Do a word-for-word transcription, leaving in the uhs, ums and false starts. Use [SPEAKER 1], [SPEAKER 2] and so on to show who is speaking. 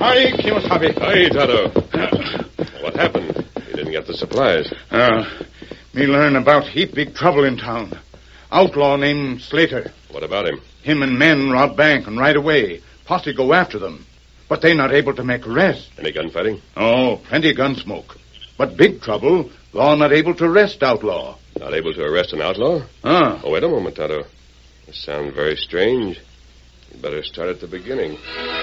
[SPEAKER 1] Hi, Kimosabe.
[SPEAKER 2] Hi, Tonto. What happened? You didn't get the supplies.
[SPEAKER 1] Uh, me learn about heap big trouble in town. Outlaw named Slater.
[SPEAKER 2] What about him?
[SPEAKER 1] Him and men rob bank and ride away. Posse go after them. But they not able to make arrest.
[SPEAKER 2] Any gunfighting?
[SPEAKER 1] Oh, plenty gun smoke. But big trouble, law not able to arrest outlaw.
[SPEAKER 2] Not able to arrest an outlaw?
[SPEAKER 1] Huh.
[SPEAKER 2] Oh, wait a moment, Tonto. This sounds very strange. You'd better start at the beginning.